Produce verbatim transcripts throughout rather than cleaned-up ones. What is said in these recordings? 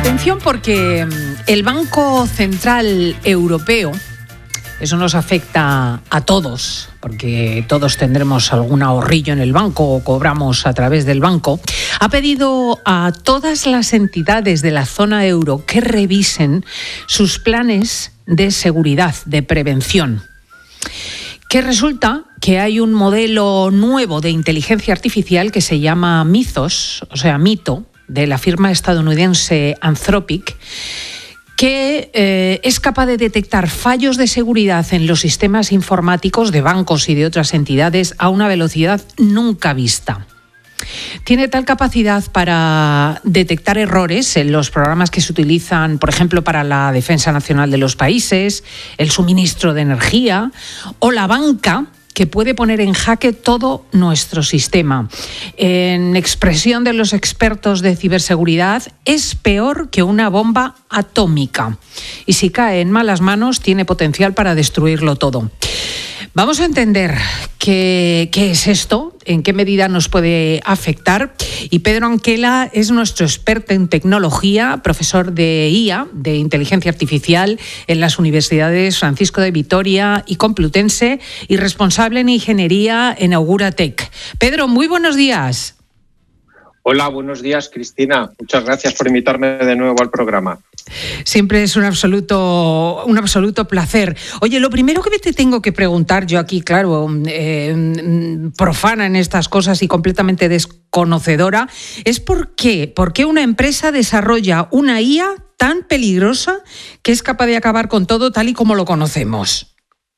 Atención, porque el Banco Central Europeo, eso nos afecta a todos, porque todos tendremos algún ahorrillo en el banco o cobramos a través del banco, ha pedido a todas las entidades de la zona euro que revisen sus planes de seguridad, de prevención. Que resulta que hay un modelo nuevo de inteligencia artificial que se llama Mythos, o sea, mito, de la firma estadounidense Anthropic, que eh, es capaz de detectar fallos de seguridad en los sistemas informáticos de bancos y de otras entidades a una velocidad nunca vista. Tiene tal capacidad para detectar errores en los programas que se utilizan, por ejemplo, para la defensa nacional de los países, el suministro de energía o la banca, que puede poner en jaque todo nuestro sistema. En expresión de los expertos de ciberseguridad, es peor que una bomba atómica. Y si cae en malas manos, tiene potencial para destruirlo todo. Vamos a entender qué, qué es esto, en qué medida nos puede afectar. Y Pedro Anquela es nuestro experto en tecnología, profesor de I A, de Inteligencia Artificial, en las universidades Francisco de Vitoria y Complutense, y responsable en Ingeniería en Augura Tech. Pedro, muy buenos días. Hola, buenos días, Cristina. Muchas gracias por invitarme de nuevo al programa. Siempre es un absoluto, un absoluto placer. Oye, lo primero que te tengo que preguntar, yo aquí, claro, eh, profana en estas cosas y completamente desconocedora, es por qué, por qué una empresa desarrolla una I A tan peligrosa que es capaz de acabar con todo tal y como lo conocemos.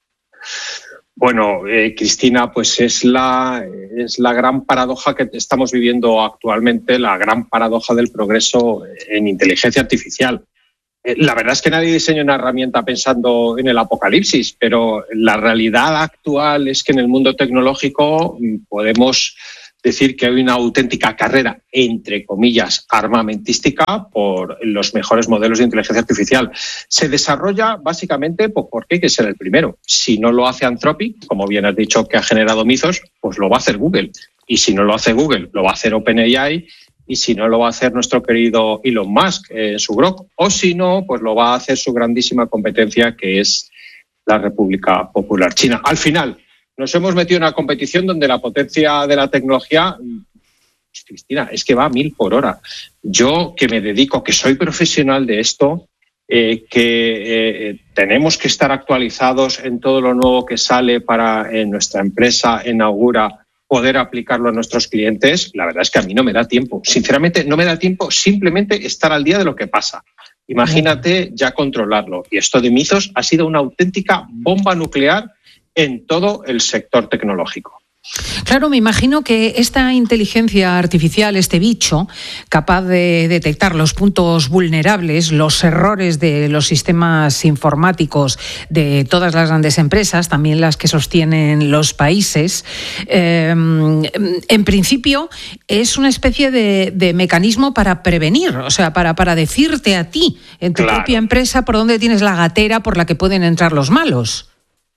Bueno, eh, Cristina, pues es la, es la gran paradoja que estamos viviendo actualmente, la gran paradoja del progreso en inteligencia artificial. Eh, la verdad es que nadie diseña una herramienta pensando en el apocalipsis, pero la realidad actual es que en el mundo tecnológico podemos decir que hay una auténtica carrera, entre comillas, armamentística por los mejores modelos de inteligencia artificial. Se desarrolla básicamente porque hay que ser el primero. Si no lo hace Anthropic, como bien has dicho que ha generado Mythos, pues lo va a hacer Google. Y si no lo hace Google, lo va a hacer OpenAI. Y si no lo va a hacer nuestro querido Elon Musk en eh, su Grok. O si no, pues lo va a hacer su grandísima competencia, que es la República Popular China. Al final, nos hemos metido en una competición donde la potencia de la tecnología, Cristina, es que va a mil por hora. Yo, que me dedico, que soy profesional de esto, eh, que eh, tenemos que estar actualizados en todo lo nuevo que sale para en nuestra empresa, en Augura, poder aplicarlo a nuestros clientes, la verdad es que a mí no me da tiempo. Sinceramente, no me da tiempo simplemente estar al día de lo que pasa. Imagínate ya controlarlo. Y esto de Mythos ha sido una auténtica bomba nuclear en todo el sector tecnológico. Claro, me imagino que esta inteligencia artificial, este bicho, capaz de detectar los puntos vulnerables, los errores de los sistemas informáticos de todas las grandes empresas, también las que sostienen los países, eh, en principio es una especie de, de mecanismo para prevenir, o sea, para, para decirte a ti, en tu claro. propia empresa, por dónde tienes la gatera por la que pueden entrar los malos.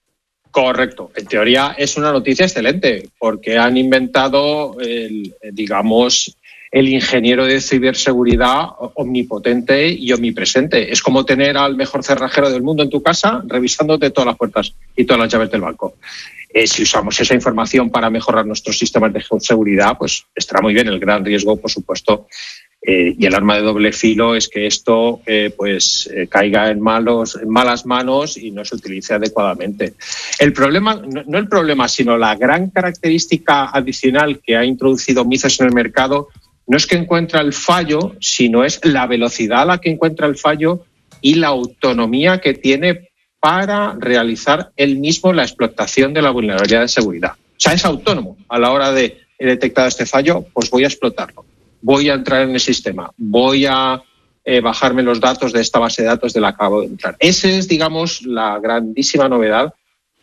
Correcto. En teoría es una noticia excelente porque han inventado, el, digamos, el ingeniero de ciberseguridad omnipotente y omnipresente. Es como tener al mejor cerrajero del mundo en tu casa revisándote todas las puertas y todas las llaves del banco. Eh, si usamos esa información para mejorar nuestros sistemas de seguridad, pues estará muy bien. El gran riesgo, por supuesto, Eh, y el arma de doble filo es que esto eh, pues eh, caiga en malos en malas manos y no se utilice adecuadamente. El problema, no, no el problema, sino la gran característica adicional que ha introducido Mythos en el mercado no es que encuentra el fallo, sino es la velocidad a la que encuentra el fallo y la autonomía que tiene para realizar él mismo la explotación de la vulnerabilidad de seguridad. O sea, es autónomo a la hora de he detectado este fallo, pues voy a explotarlo. Voy a entrar en el sistema, voy a eh, bajarme los datos de esta base de datos de la que acabo de entrar. Esa es, digamos, la grandísima novedad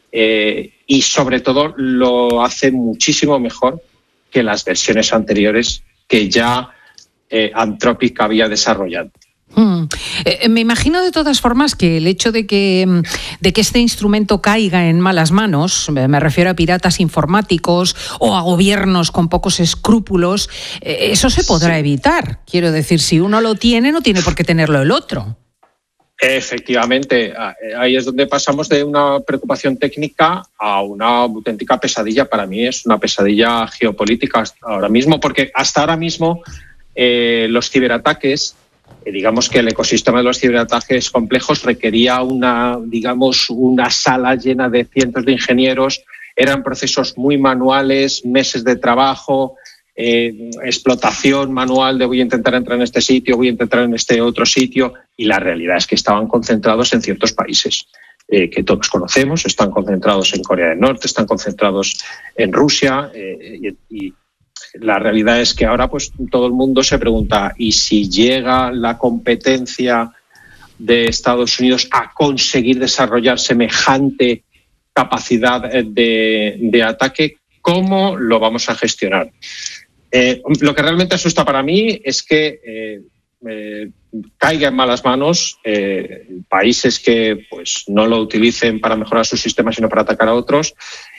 eh, y, sobre todo, lo hace muchísimo mejor que las versiones anteriores que ya eh, Anthropic había desarrollado. Mm. Eh, me imagino de todas formas que el hecho de que, de que este instrumento caiga en malas manos, me refiero a piratas informáticos o a gobiernos con pocos escrúpulos, eh, eso se podrá sí. evitar. Quiero decir, si uno lo tiene, no tiene por qué tenerlo el otro. Efectivamente, ahí es donde pasamos de una preocupación técnica a una auténtica pesadilla. Para mí es una pesadilla geopolítica ahora mismo, porque hasta ahora mismo eh, los ciberataques, eh, digamos que el ecosistema de los ciberataques complejos requería una, digamos, una sala llena de cientos de ingenieros, eran procesos muy manuales, meses de trabajo, Eh, explotación manual de voy a intentar entrar en este sitio, voy a intentar en este otro sitio, y la realidad es que estaban concentrados en ciertos países eh, que todos conocemos, están concentrados en Corea del Norte, están concentrados en Rusia eh, y, y la realidad es que ahora pues todo el mundo se pregunta, ¿y si llega la competencia de Estados Unidos a conseguir desarrollar semejante capacidad de, de ataque? ¿Cómo lo vamos a gestionar? Eh, lo que realmente asusta para mí es que eh, eh, caiga en malas manos eh, países que pues, no lo utilicen para mejorar sus sistemas, sino para atacar a otros.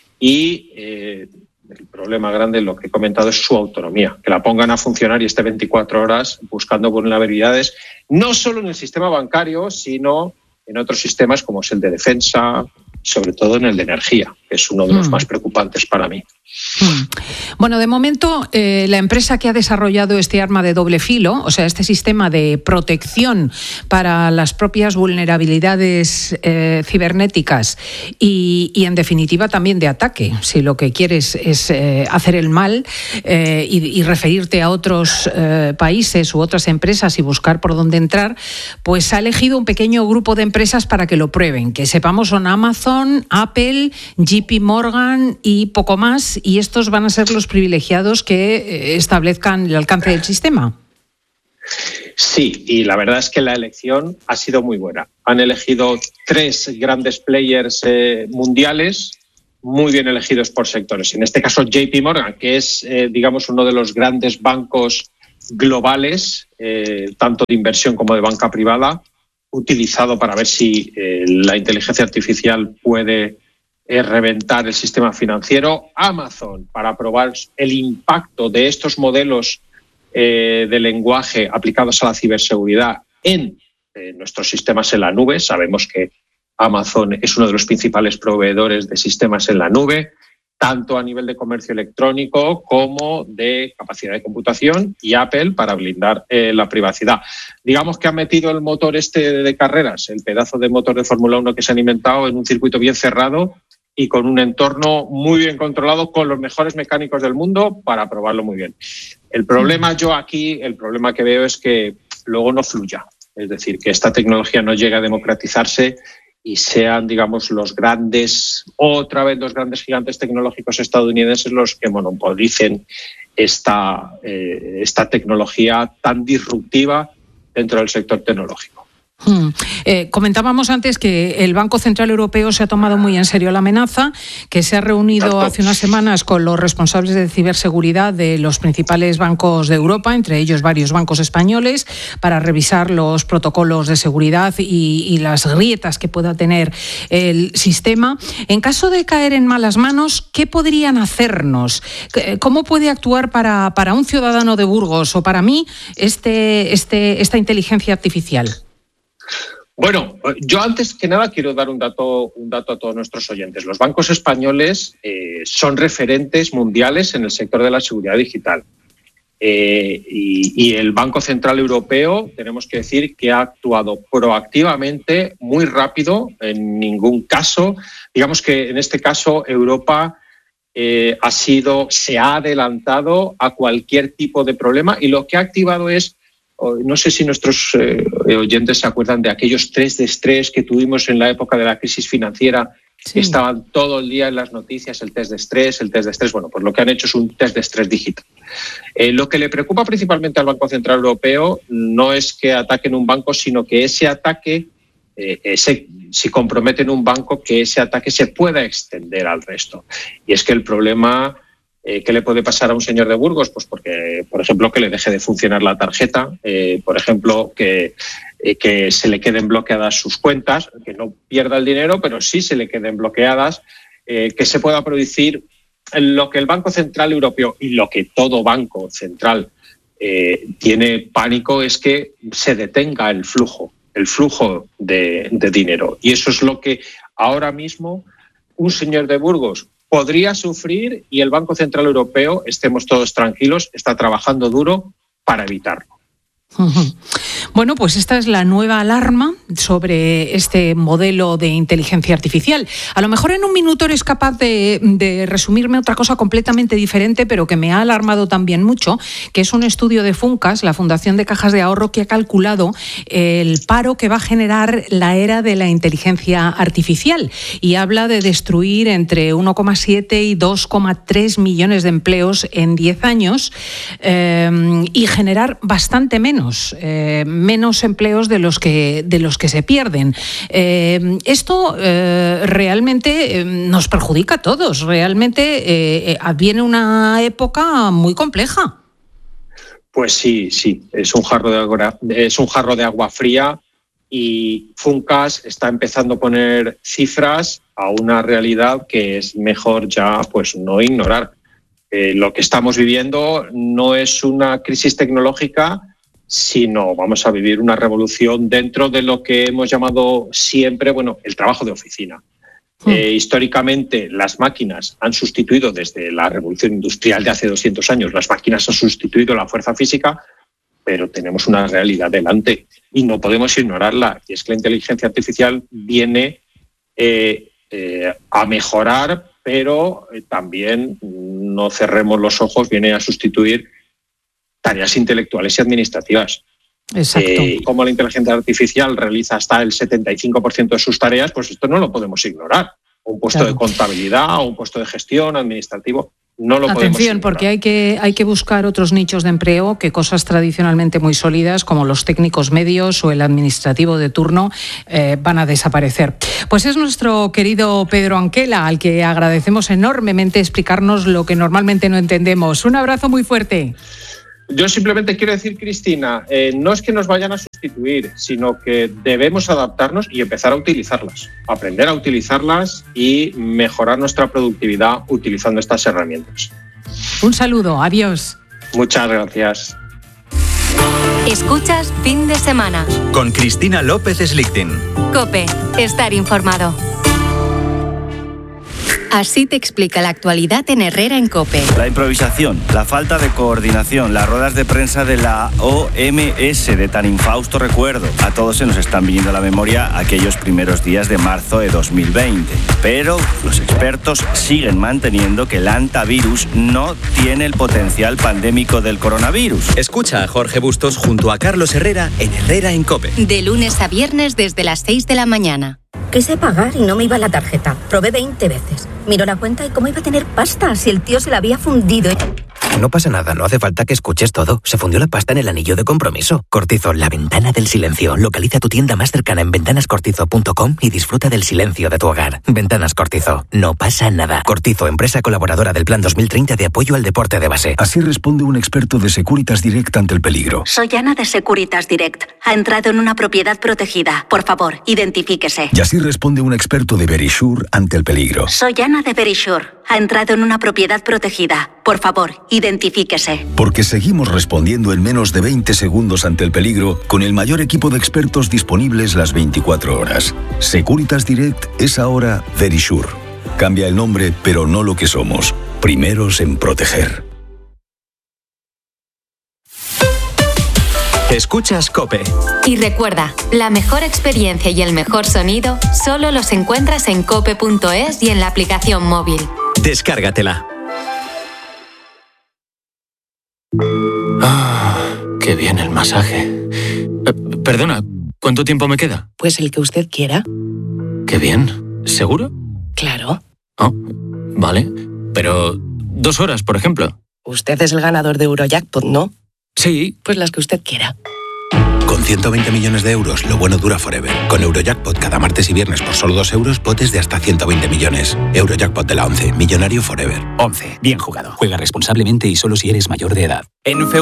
Y eh, el problema grande, lo que he comentado, es su autonomía, que la pongan a funcionar y esté veinticuatro horas buscando vulnerabilidades, no solo en el sistema bancario, sino en otros sistemas como es el de defensa, sobre todo en el de energía, que es uno de los mm. más preocupantes para mí. Mm. Bueno, de momento, eh, la empresa que ha desarrollado este arma de doble filo, o sea, este sistema de protección para las propias vulnerabilidades eh, cibernéticas y, y, en definitiva, también de ataque, si lo que quieres es eh, hacer el mal eh, y, y referirte a otros eh, países u otras empresas y buscar por dónde entrar, pues ha elegido un pequeño grupo de empresas para que lo prueben, que sepamos son Amazon, Apple, J P Morgan y poco más, y estos van a ser los privilegiados que establezcan el alcance del sistema. Sí, y la verdad es que la elección ha sido muy buena. Han elegido tres grandes players eh, mundiales, muy bien elegidos por sectores. En este caso, J P Morgan, que es, eh, digamos, uno de los grandes bancos globales, eh, tanto de inversión como de banca privada, utilizado para ver si eh, la inteligencia artificial puede eh, reventar el sistema financiero. Amazon, para probar el impacto de estos modelos eh, de lenguaje aplicados a la ciberseguridad en eh, nuestros sistemas en la nube. Sabemos que Amazon es uno de los principales proveedores de sistemas en la nube, tanto a nivel de comercio electrónico como de capacidad de computación, y Apple para blindar eh, la privacidad. Digamos que han metido el motor este de carreras, el pedazo de motor de Fórmula uno que se han inventado, en un circuito bien cerrado y con un entorno muy bien controlado, con los mejores mecánicos del mundo para probarlo muy bien. El problema yo aquí, el problema que veo es que luego no fluya, es decir, que esta tecnología no llegue a democratizarse y sean, digamos, los grandes, otra vez los grandes gigantes tecnológicos estadounidenses los que monopolicen esta, eh, esta tecnología tan disruptiva dentro del sector tecnológico. Hmm. Eh, comentábamos antes que el Banco Central Europeo se ha tomado muy en serio la amenaza, que se ha reunido Exacto. hace unas semanas con los responsables de ciberseguridad de los principales bancos de Europa, entre ellos varios bancos españoles, para revisar los protocolos de seguridad y, y las grietas que pueda tener el sistema. En caso de caer en malas manos, ¿qué podrían hacernos? ¿Cómo puede actuar para, para un ciudadano de Burgos o para mí este, este, esta inteligencia artificial? Bueno, yo antes que nada quiero dar un dato, un dato a todos nuestros oyentes. Los bancos españoles eh, son referentes mundiales en el sector de la seguridad digital. Eh, y, y el Banco Central Europeo, tenemos que decir que ha actuado proactivamente, muy rápido, en ningún caso. Digamos que en este caso Europa eh, ha sido, se ha adelantado a cualquier tipo de problema, y lo que ha activado es, no sé si nuestros eh, oyentes se acuerdan de aquellos test de estrés que tuvimos en la época de la crisis financiera, sí. que estaban todo el día en las noticias, el test de estrés, el test de estrés. Bueno, pues lo que han hecho es un test de estrés digital. Eh, lo que le preocupa principalmente al Banco Central Europeo no es que ataquen un banco, sino que ese ataque, eh, ese, si comprometen un banco, que ese ataque se pueda extender al resto. Y es que el problema... Eh, ¿Qué le puede pasar a un señor de Burgos? Pues porque, por ejemplo, que le deje de funcionar la tarjeta, eh, por ejemplo, que eh, que se le queden bloqueadas sus cuentas, que no pierda el dinero, pero sí se le queden bloqueadas, eh, que se pueda producir lo que el Banco Central Europeo y lo que todo banco central eh, tiene pánico es que se detenga el flujo, el flujo de, de dinero. Y eso es lo que ahora mismo un señor de Burgos podría sufrir y el Banco Central Europeo, estemos todos tranquilos, está trabajando duro para evitarlo. Bueno, pues esta es la nueva alarma sobre este modelo de inteligencia artificial. A lo mejor en un minuto eres capaz de, de resumirme otra cosa completamente diferente, pero que me ha alarmado también mucho, que es un estudio de Funcas, la Fundación de Cajas de Ahorro, que ha calculado el paro que va a generar la era de la inteligencia artificial y habla de destruir entre uno coma siete y dos coma tres millones de empleos en diez años eh, y generar bastante menos. Eh, menos empleos de los que, de los que se pierden. Eh, esto eh, realmente eh, nos perjudica a todos. Realmente eh, viene una época muy compleja. Pues sí, sí, es un jarro de agua, es un jarro de agua fría y Funcas está empezando a poner cifras a una realidad que es mejor ya pues no ignorar. Eh, lo que estamos viviendo no es una crisis tecnológica, sino vamos a vivir una revolución dentro de lo que hemos llamado siempre, bueno, el trabajo de oficina. Mm. Eh, históricamente, las máquinas han sustituido, desde la revolución industrial de hace doscientos años, las máquinas han sustituido la fuerza física, pero tenemos una realidad delante y no podemos ignorarla. Y es que la inteligencia artificial viene eh, eh, a mejorar, pero eh, también, no cerremos los ojos, viene a sustituir tareas intelectuales y administrativas. Exacto. Eh, como la inteligencia artificial realiza hasta el setenta y cinco por ciento de sus tareas, pues esto no lo podemos ignorar. Un puesto claro. de contabilidad o un puesto de gestión administrativo no lo Atención, podemos ignorar. Porque hay que, hay que buscar otros nichos de empleo que cosas tradicionalmente muy sólidas como los técnicos medios o el administrativo de turno eh, van a desaparecer. Pues es nuestro querido Pedro Anquela, al que agradecemos enormemente explicarnos lo que normalmente no entendemos. Un abrazo muy fuerte. Yo simplemente quiero decir, Cristina, eh, no es que nos vayan a sustituir, sino que debemos adaptarnos y empezar a utilizarlas, aprender a utilizarlas y mejorar nuestra productividad utilizando estas herramientas. Un saludo, adiós. Muchas gracias. Escuchas Fin de Semana con Cristina López Slichting. COPE, estar informado. Así te explica la actualidad en Herrera en COPE. La improvisación, la falta de coordinación, las ruedas de prensa de la O M S de tan infausto recuerdo. A todos se nos están viniendo a la memoria aquellos primeros días de marzo de dos mil veinte. Pero los expertos siguen manteniendo que el antivirus no tiene el potencial pandémico del coronavirus. Escucha a Jorge Bustos junto a Carlos Herrera en Herrera en COPE. De lunes a viernes desde las seis de la mañana. Quise pagar y no me iba la tarjeta. Probé veinte veces. Miro la cuenta y cómo iba a tener pasta si el tío se la había fundido. No pasa nada, no hace falta que escuches todo. Se fundió la pasta en el anillo de compromiso. Cortizo, la ventana del silencio. Localiza tu tienda más cercana en ventanas cortizo punto com y disfruta del silencio de tu hogar. Ventanas Cortizo, no pasa nada. Cortizo, empresa colaboradora del Plan dos mil treinta de apoyo al deporte de base. Así responde un experto de Securitas Direct ante el peligro. Soy Ana de Securitas Direct. Ha entrado en una propiedad protegida. Por favor, identifíquese. Y así responde un experto de Verisure ante el peligro. Soy Ana de Verisure. Ha entrado en una propiedad protegida. Por favor, identifíquese. Porque seguimos respondiendo en menos de veinte segundos ante el peligro con el mayor equipo de expertos disponibles las veinticuatro horas. Securitas Direct es ahora Verisure. Cambia el nombre, pero no lo que somos. Primeros en proteger. Escuchas COPE. Y recuerda, la mejor experiencia y el mejor sonido solo los encuentras en cope punto es y en la aplicación móvil. Descárgatela. Ah, qué bien el masaje. Eh, perdona, ¿cuánto tiempo me queda? Pues el que usted quiera. Qué bien. ¿Seguro? Claro. Oh, vale. Pero dos horas, por ejemplo. Usted es el ganador de Eurojackpot, ¿no? Sí. Pues las que usted quiera. Con ciento veinte millones de euros, lo bueno dura forever. Con Eurojackpot, cada martes y viernes por solo dos euros, potes de hasta ciento veinte millones. Eurojackpot de la once, millonario forever. once. Bien jugado. Juega responsablemente y solo si eres mayor de edad. En